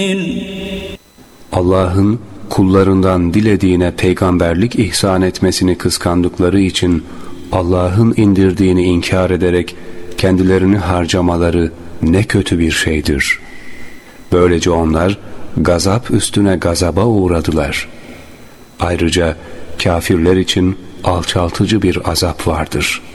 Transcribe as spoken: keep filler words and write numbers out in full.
Allah'ın kullarından dilediğine peygamberlik ihsan etmesini kıskandıkları için Allah'ın indirdiğini inkar ederek kendilerini harcamaları ne kötü bir şeydir. Böylece onlar gazap üstüne gazaba uğradılar. Ayrıca kafirler için alçaltıcı bir azap vardır.